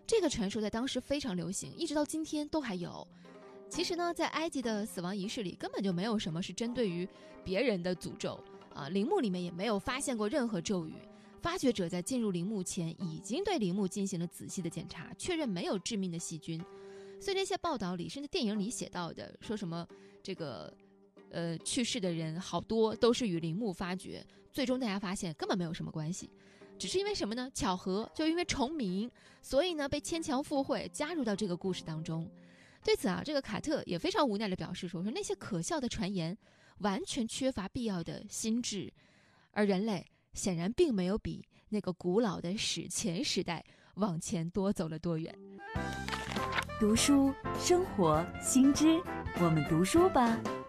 这个传说在当时非常流行，一直到今天都还有。其实呢，在埃及的死亡仪式里根本就没有什么是针对于别人的诅咒啊，陵墓里面也没有发现过任何咒语。发掘者在进入陵墓前已经对陵墓进行了仔细的检查，确认没有致命的细菌。所以那些报道里甚至电影里写到的说什么这个去世的人好多都是与陵墓发掘，最终大家发现根本没有什么关系，只是因为什么呢？巧合，就因为重名，所以呢被牵强附会加入到这个故事当中。对此啊，这个卡特也非常无奈地表示说那些可笑的传言完全缺乏必要的心智，而人类显然并没有比那个古老的史前时代往前多走了多远。 读书生活新知，我们读书吧。